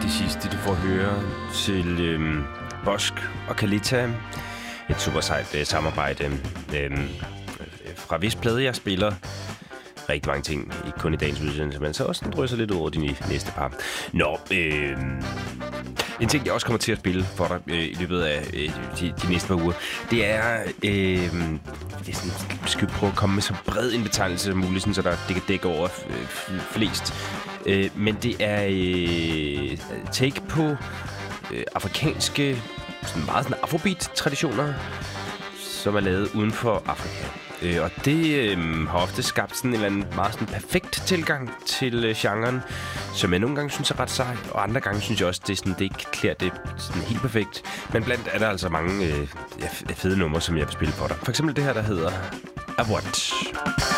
det sidste, du får høre til Bosk og Kalita. Et super sejt samarbejde. Fra hvis plade, jeg spiller rigtig mange ting. Ikke kun i dagens udsendelse, men så også drøser lidt over de næste par. Nå, en ting, jeg også kommer til at spille for dig i løbet af de næste par uger, det er... jeg skal prøve at komme med så bred en betegnelse som muligt, så det kan dække over flest. Men det er take på afrikanske, meget afrobeat-traditioner, som er lavet uden for Afrika. Og det har ofte skabt sådan en eller anden meget sådan perfekt tilgang til genren, som jeg nogle gange synes er ret sej, og andre gange synes jeg også, det ikke klæder det sådan helt perfekt. Men blandt er der altså mange fede numre, som jeg vil spille for dig. For eksempel det her, der hedder A What.